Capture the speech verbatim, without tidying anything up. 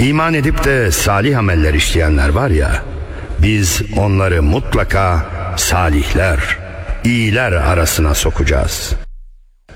İman edip de salih ameller işleyenler var ya, biz onları mutlaka salihler, iyiler arasına sokacağız.